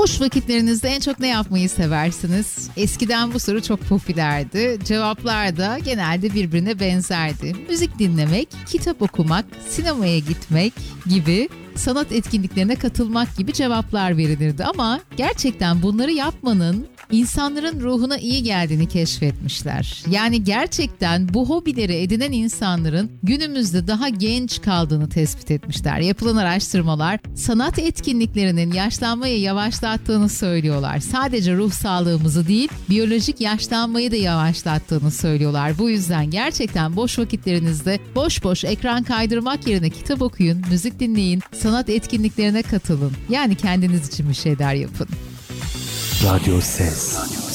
Boş vakitlerinizde en çok ne yapmayı seversiniz? Eskiden bu soru çok popülerdi. Cevaplar da genelde birbirine benzerdi. Müzik dinlemek, kitap okumak, sinemaya gitmek gibi, sanat etkinliklerine katılmak gibi cevaplar verilirdi. Ama gerçekten bunları yapmanın insanların ruhuna iyi geldiğini keşfetmişler. Yani gerçekten bu hobileri edinen insanların günümüzde daha genç kaldığını tespit etmişler. Yapılan araştırmalar sanat etkinliklerinin yaşlanmayı yavaşlattığını söylüyorlar. Sadece ruh sağlığımızı değil, biyolojik yaşlanmayı da yavaşlattığını söylüyorlar. Bu yüzden gerçekten boş vakitlerinizde boş boş ekran kaydırmak yerine kitap okuyun, müzik dinleyin, sanat etkinliklerine katılın. Yani kendiniz için bir şeyler yapın. Radyo Ses.